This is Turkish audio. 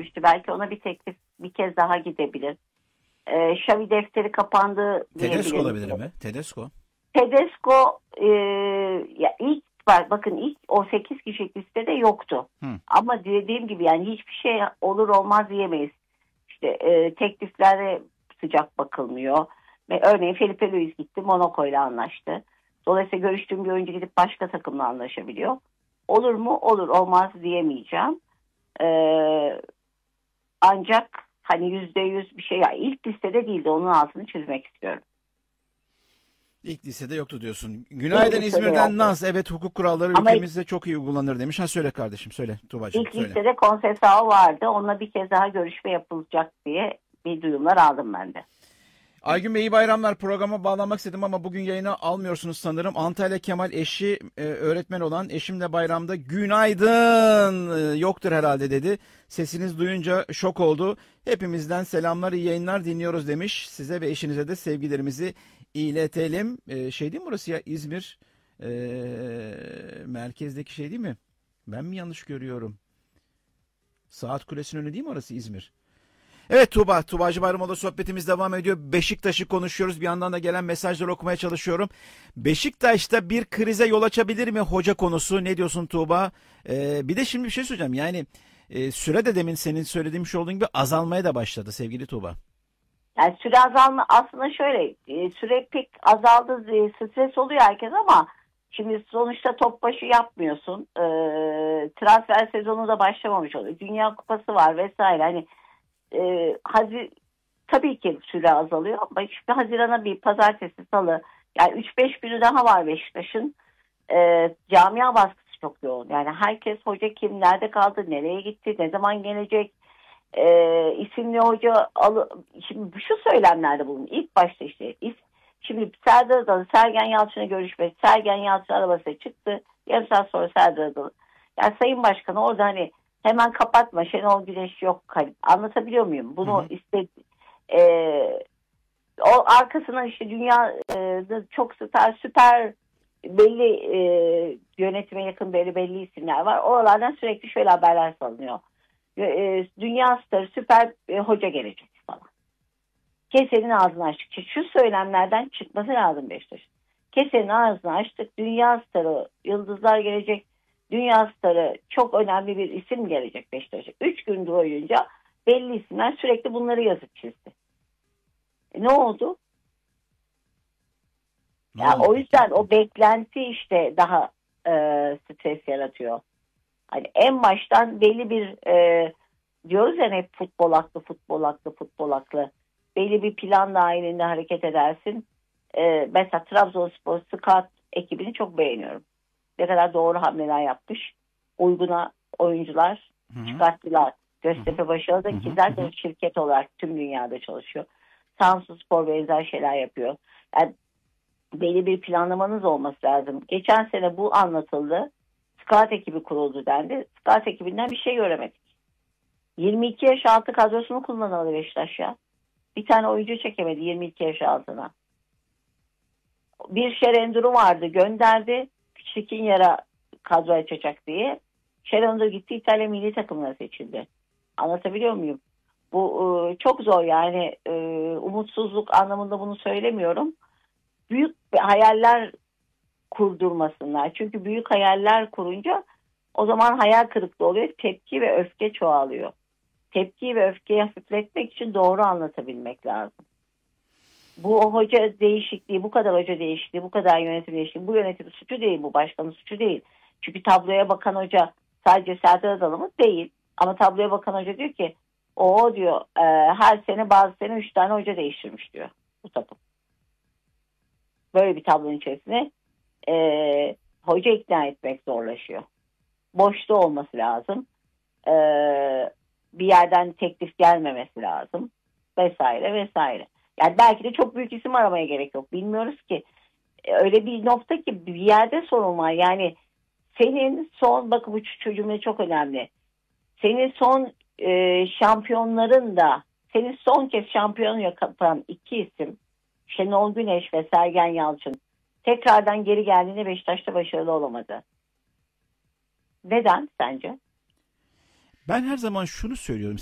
görüşmüştü. Belki ona bir teklif bir kez daha gidebilir. Xavi defteri kapandı diyebiliriz. Tedesco olabilir mi? Tedesco. Tedesco ya bakın ilk o 8 kişilik listede yoktu. Ama dediğim gibi yani hiçbir şey olur olmaz diyemeyiz. İşte tekliflere sıcak bakılmıyor. Ve örneğin Felipe Luis gitti, Monaco ile anlaştı. Dolayısıyla görüştüğüm bir oyuncu gidip başka takımla anlaşabiliyor. Olur mu? Olur, olmaz diyemeyeceğim. Ancak hani %100 bir şey, yani ilk listede değildi, onun altını çizmek istiyorum. İlk listede yoktu diyorsun. Günaydın İzmir'den Naz. Evet, hukuk kuralları ülkemizde çok iyi uygulanır demiş. Söyle kardeşim, söyle Tuğba'cığım. İlk listede Conceição vardı. Onunla bir kez daha görüşme yapılacak diye bir duyumlar aldım ben de. Aygün Bey, iyi bayramlar. Programa bağlanmak istedim ama bugün yayına almıyorsunuz sanırım. Antalya Kemal, eşi öğretmen olan eşimle bayramda günaydın yoktur herhalde dedi. Sesiniz duyunca şok oldu. Hepimizden selamlar, iyi yayınlar, dinliyoruz demiş. Size ve eşinize de sevgilerimizi iletelim. Şey değil mi burası ya, İzmir merkezdeki şey değil mi? Ben mi yanlış görüyorum? Saat Kulesi'nin önü değil mi orası, İzmir? Evet Tuğba, Tuğbacı Bayramoğlu sohbetimiz devam ediyor. Beşiktaş'ı konuşuyoruz. Bir yandan da gelen mesajları okumaya çalışıyorum. Beşiktaş'ta bir krize yol açabilir mi hoca konusu? Ne diyorsun Tuğba? Bir de şimdi bir şey söyleyeceğim. Yani süre de demin senin söylediğin şey olduğun gibi azalmaya da başladı sevgili Tuğba. Yani süre azalma aslında şöyle, süre pek azaldı, stres oluyor herkes ama şimdi sonuçta top başı yapmıyorsun. Transfer sezonu da başlamamış oluyor. Dünya Kupası var vesaire. Hani tabii ki süre azalıyor ama işte Haziran'a bir pazartesi, salı, yani 3-5 günü daha var Beşiktaş'ın. Camia baskısı çok yoğun. Yani herkes hoca kim, nerede kaldı, nereye gitti, ne zaman gelecek, isimli hoca şimdi şu söylemlerde bulun. İlk başta işte şimdi Serdar Adalı Sergen Yalçın'a görüşmek, Sergen Yalçın arabasına çıktı. Yarım saat sonra Serdar Adalı. Yani Sayın Başkanı orada hani hemen kapatma, Şenol Güneş yok. Hani, anlatabiliyor muyum? Bunu istedi. O arkasına işte dünyada çok süper belli yönetime yakın belli isimler var. Oralardan sürekli şöyle haberler salınıyor. Dünya starı süper hoca gelecek falan. Kesenin ağzını açtık. Şu söylemlerden çıkması lazım Beşiktaş'ın. Kesenin ağzını açtık. Dünya starı yıldızlar gelecek. Dünya starı çok önemli bir isim gelecek Beşiktaş'a. 3 gün boyunca belli isimler sürekli bunları yazıp çizdi. Ne oldu? Yani o yüzden o beklenti işte daha stres yaratıyor. Hani en baştan belli bir diyoruz ya hep futbol aklı. Belli bir plan dahilinde hareket edersin. Mesela Trabzonspor Scout ekibini çok beğeniyorum. Ne kadar doğru hamleler yapmış. Uyguna oyuncular çıkarttılar. Göztepe başarılı ki zaten şirket olarak tüm dünyada çalışıyor. Samsunspor benzer şeyler yapıyor. Yani belli bir planlamanız olması lazım. Geçen sene bu anlatıldı. Scout ekibi kuruldu dendi. Scout ekibinden bir şey göremedik. 22 yaş altı kadrosunu kullanamadı Beşiktaş ya. Bir tane oyuncu çekemedi 22 yaş altına. Bir Şerendur'u vardı, gönderdi. Küçük'ün yara kadro açacak diye. Şerendur gitti, İtalya milli takımına seçildi. Anlatabiliyor muyum? Bu çok zor yani, umutsuzluk anlamında bunu söylemiyorum. Büyük hayaller kurdurmasınlar. Çünkü büyük hayaller kurunca o zaman hayal kırıklığı oluyor. Tepki ve öfke çoğalıyor. Tepkiyi ve öfkeyi hafifletmek için doğru anlatabilmek lazım. Bu hoca değişikliği, bu kadar hoca değişikliği, bu kadar yönetim değişikliği, bu yönetimin suçu değil, bu başkanın suçu değil. Çünkü tabloya bakan hoca sadece Serdar Adalı mı? Değil. Ama tabloya bakan hoca diyor ki o diyor her sene bazı sene 3 tane hoca değiştirmiş diyor bu takım. Böyle bir tablonun içerisine hoca ikna etmek zorlaşıyor. Boşta olması lazım. Bir yerden teklif gelmemesi lazım. Vesaire vesaire. Yani belki de çok büyük isim aramaya gerek yok. Bilmiyoruz ki. Öyle bir nokta ki bir yerde sorun var. Yani senin son, bakın bu cümle çok önemli. Senin son şampiyonların da senin son kez şampiyon yapan iki isim Şenol Güneş ve Sergen Yalçın tekrardan geri geldiğinde Beşiktaş'ta başarılı olamadı. Neden sence? Ben her zaman şunu söylüyorum.